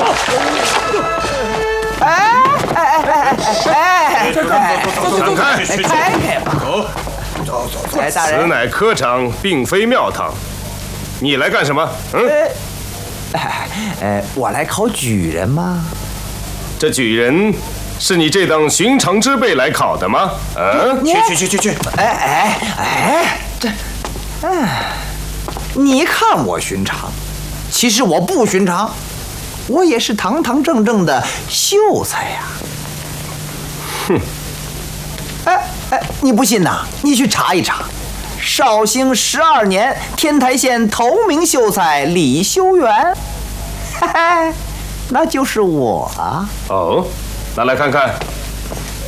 闪开！ 开开吧！ 走， 大人， 此乃科场，并非庙堂。你来干什么？ 我来考举人吗？ 这举人是你这等寻常之辈来考的吗？ 去！ 你看我寻常，其实我不寻常，我也是堂堂正正的秀才呀。 哼！ 你不信呐？你去查一查。绍兴12年，天台县头名秀才李修缘，那就是我啊。 哦，拿来看看。